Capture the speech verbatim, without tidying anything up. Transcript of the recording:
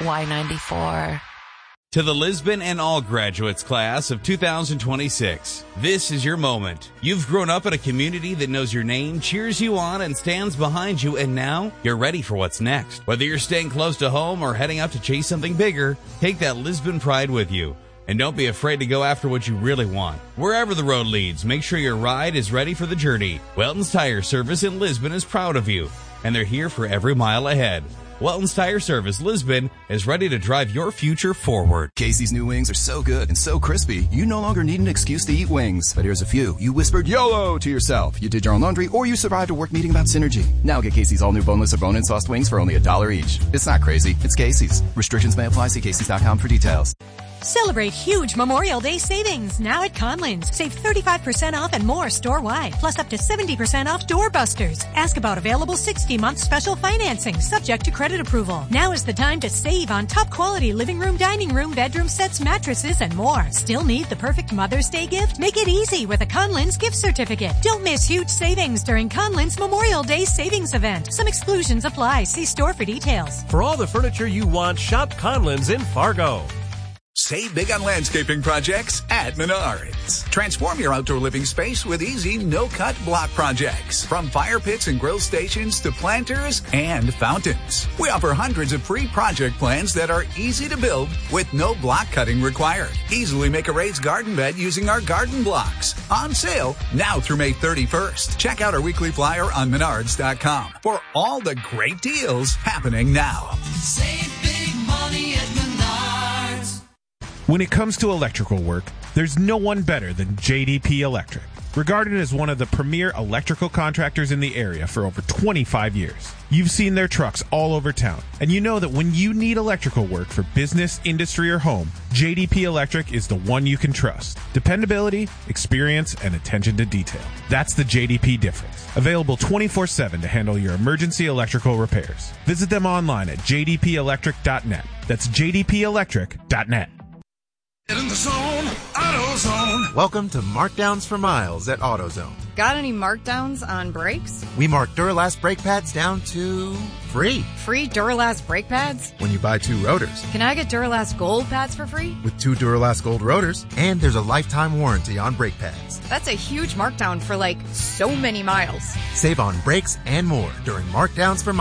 Y ninety-four. To the Lisbon and all graduates class of two thousand twenty-six, this is your moment. You've grown up in a community that knows your name, cheers you on, and stands behind you, and now you're ready for what's next. Whether you're staying close to home or heading out to chase something bigger, take that Lisbon pride with you. And don't be afraid to go after what you really want. Wherever the road leads, make sure your ride is ready for the journey. Welton's Tire Service in Lisbon is proud of you, and they're here for every mile ahead. Welton's Tire Service Lisbon is ready to drive your future forward. Casey's new wings are so good and so crispy, you no longer need an excuse to eat wings. But here's a few. You whispered YOLO to yourself. You did your own laundry, or you survived a work meeting about synergy. Now get Casey's all new boneless or bone-in sauced wings for only a dollar each. It's not crazy. It's Casey's. Restrictions may apply. See Casey's dot com for details. Celebrate huge Memorial Day savings now at Conlins. Save thirty-five percent off and more store-wide, plus up to seventy percent off doorbusters. Ask about available sixty-month special financing, subject to credit approval. Now is the time to save on top-quality living room, dining room, bedroom sets, mattresses, and more. Still need the perfect Mother's Day gift? Make it easy with a Conlins gift certificate. Don't miss huge savings during Conlins Memorial Day savings event. Some exclusions apply. See store for details. For all the furniture you want, shop Conlins in Fargo. Save big on landscaping projects at Menards. Transform your outdoor living space with easy, no-cut block projects. From fire pits and grill stations to planters and fountains. We offer hundreds of free project plans that are easy to build with no block cutting required. Easily make a raised garden bed using our garden blocks. On sale now through May thirty-first. Check out our weekly flyer on menards dot com for all the great deals happening now. Save big money at Menards. When it comes to electrical work, there's no one better than J D P Electric. Regarded as one of the premier electrical contractors in the area for over twenty-five years. You've seen their trucks all over town, and you know that when you need electrical work for business, industry, or home, J D P Electric is the one you can trust. Dependability, experience, and attention to detail. That's the J D P difference. Available twenty-four seven to handle your emergency electrical repairs. Visit them online at j d p electric dot net. That's j d p electric dot net. In the zone, AutoZone. Welcome to Markdowns for Miles at AutoZone. Got any markdowns on brakes? We mark Duralast brake pads down to free. Free Duralast brake pads? When you buy two rotors. Can I get Duralast Gold pads for free? With two Duralast Gold rotors, and there's a lifetime warranty on brake pads. That's a huge markdown for like so many miles. Save on brakes and more during Markdowns for Miles.